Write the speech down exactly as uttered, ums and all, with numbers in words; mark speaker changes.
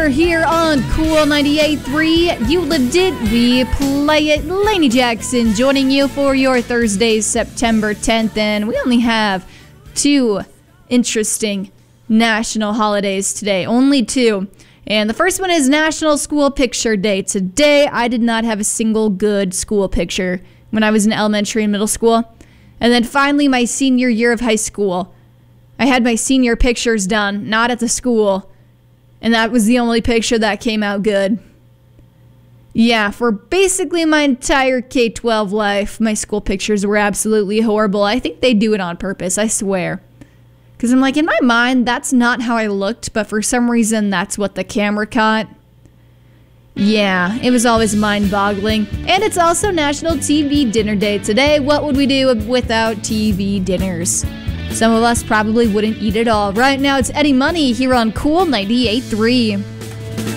Speaker 1: Summer here on Cool ninety-eight point three. You lived it, we play it. Lainey Jackson joining you for your Thursday, September tenth. And we only have two interesting national holidays today. Only two. And the first one is National School Picture Day. Today, I did not have a single good school picture when I was in elementary and middle school. And then finally, my senior year of high school, I had my senior pictures done, not at the school. And that was the only picture that came out good. Yeah, for basically my entire K twelve life, my school pictures were absolutely horrible. I think they do it on purpose, I swear. Because I'm like, in my mind, that's not how I looked, but for some reason, that's what the camera caught. Yeah, it was always mind-boggling. And it's also National T V Dinner Day today. What would we do without T V dinners? Some of us probably wouldn't eat at all. Right now, it's Eddie Money here on Cool ninety-eight point three.